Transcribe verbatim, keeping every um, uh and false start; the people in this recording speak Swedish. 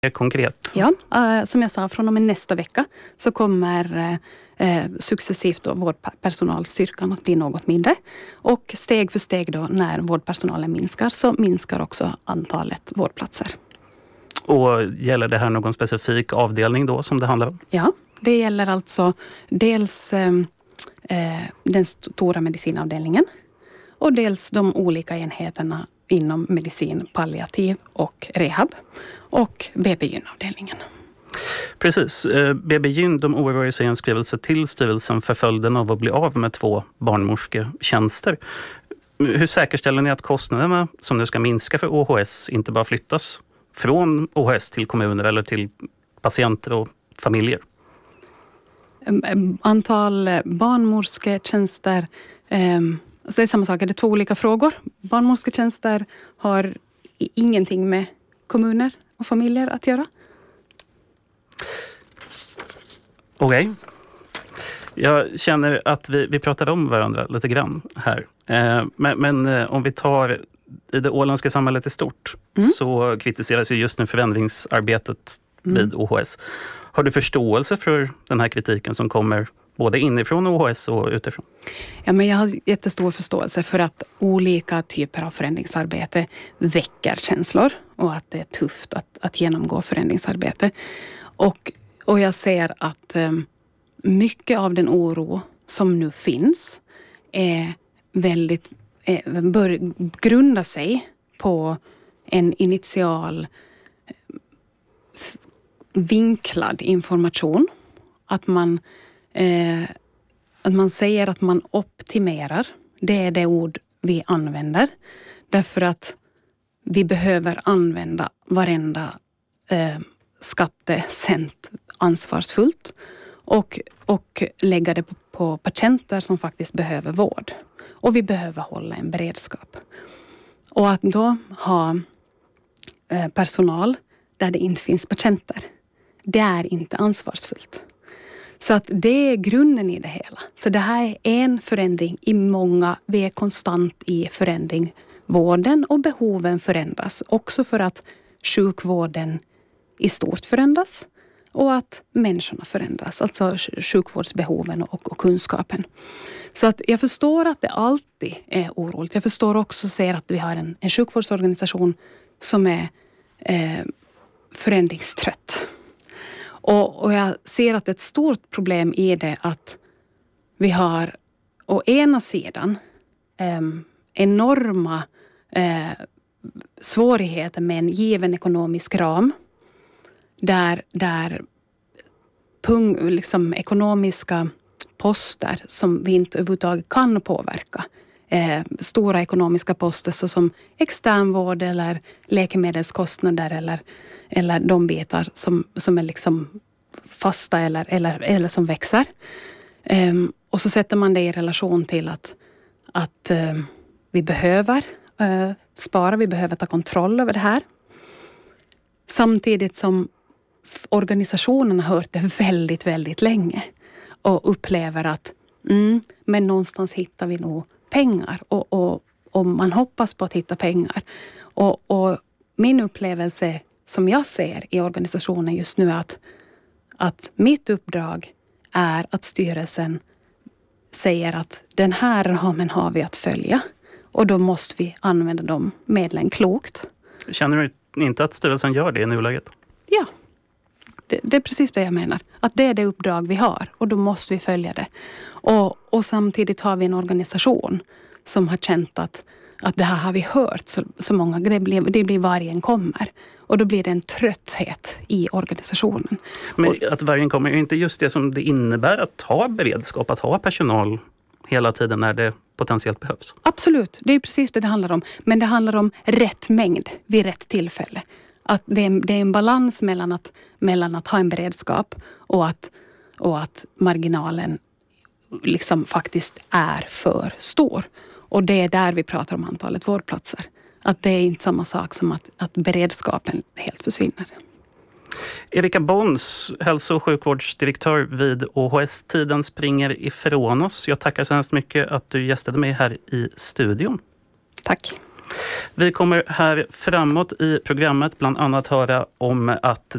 konkret? Ja, äh, som jag sa, från och med nästa vecka så kommer äh, successivt då vårdpersonalstyrkan att bli något mindre. Och steg för steg då när vårdpersonalen minskar så minskar också antalet vårdplatser. Och gäller det här någon specifik avdelning då som det handlar om? Ja, det gäller alltså dels äh, den stora medicinavdelningen och dels de olika enheterna inom medicin, palliativ och rehab och B B Gyn-avdelningen. Precis. B B Gyn, de oroar sig i en skrivelse till styrelsen för följden av att bli av med två barnmorsketjänster. Hur säkerställer ni att kostnaderna som nu ska minska för O H S inte bara flyttas från O H S till kommuner eller till patienter och familjer? Antal barnmorsketjänster, eh, så det är samma sak, det är två olika frågor. Barnmorsketjänster har ingenting med kommuner och familjer att göra. Okej. Okay. Jag känner att vi, vi pratar om varandra lite grann här. Eh, men men eh, om vi tar i det åländska samhället i stort mm. så kritiseras ju just nu förändringsarbetet mm. vid O H S. Har du förståelse för den här kritiken som kommer både inifrån O H S och utifrån? Ja, men jag har jättestor förståelse för att olika typer av förändringsarbete väcker känslor och att det är tufft att, att genomgå förändringsarbete. Och, och jag ser att eh, mycket av den oro som nu finns är väldigt, eh, bör grunda sig på en initial f- vinklad information. Att man Eh, att man säger att man optimerar, det är det ord vi använder. Därför att vi behöver använda varenda eh, skattecent ansvarsfullt och, och lägga det på, på patienter som faktiskt behöver vård. Och vi behöver hålla en beredskap. Och att då ha eh, personal där det inte finns patienter, det är inte ansvarsfullt. Så att det är grunden i det hela. Så det här är en förändring i många. Vi är konstant i förändring. Vården och behoven förändras. Också för att sjukvården i stort förändras. Och att människorna förändras. Alltså sjukvårdsbehoven och, och kunskapen. Så att jag förstår att det alltid är oroligt. Jag förstår också och ser att vi har en, en sjukvårdsorganisation som är eh, förändringstrött. Och, och jag ser att ett stort problem är det att vi har å ena sidan eh, enorma eh, svårigheter med en given ekonomisk ram. Där, där pung, liksom, ekonomiska poster som vi inte överhuvudtaget kan påverka. Eh, stora ekonomiska poster såsom externvård eller läkemedelskostnader eller eller de bitar som, som är liksom fasta eller, eller, eller som växer. Um, och så sätter man det i relation till att, att uh, vi behöver uh, spara, vi behöver ta kontroll över det här. Samtidigt som organisationen har hört det väldigt, väldigt länge. Och upplever att mm, men någonstans hittar vi nog pengar. Och, och, och man hoppas på att hitta pengar. Och, och min upplevelse som jag ser i organisationen just nu är att, att mitt uppdrag är att styrelsen säger att den här ramen har vi att följa. Och då måste vi använda de medlen klokt. Känner du inte att styrelsen gör det i nuläget? Ja, det, det är precis det jag menar. Att det är det uppdrag vi har och då måste vi följa det. Och, och samtidigt har vi en organisation som har känt att Att det här har vi hört så, så många gånger. Det blir, det blir vargen kommer. Och då blir det en trötthet i organisationen. Men och, att vargen kommer är inte just det som det innebär att ha beredskap, att ha personal hela tiden när det potentiellt behövs? Absolut, det är precis det det handlar om. Men det handlar om rätt mängd vid rätt tillfälle. Att det är, det är en balans mellan att, mellan att ha en beredskap och att, och att marginalen liksom faktiskt är för stor. Och det är där vi pratar om antalet vårdplatser. Att det är inte samma sak som att, att beredskapen helt försvinner. Erika Bons, hälso- och sjukvårdsdirektör vid O H S. Tiden springer ifrån oss. Jag tackar så hemskt mycket att du gästade mig här i studion. Tack. Vi kommer här framåt i programmet bland annat höra om att